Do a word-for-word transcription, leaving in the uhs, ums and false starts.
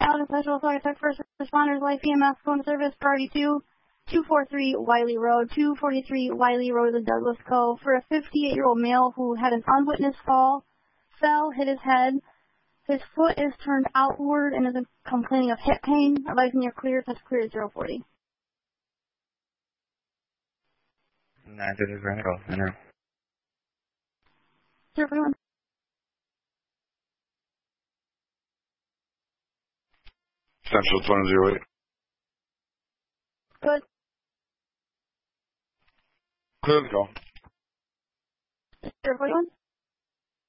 Allen Special Fire Tech First Responders Life E M S phone service priority two, two forty-three Wiley Road, two forty-three Wiley Road in Douglas Cove for a fifty-eight-year-old male who had an unwitnessed fall, fell, hit his head. His foot is turned outward and is complaining of hip pain. Advising you're clear, touch clear at zero forty. nine thirty Chronicle, I know. zero forty-one. Central twenty oh eight. Good. Clear to go. zero forty-one.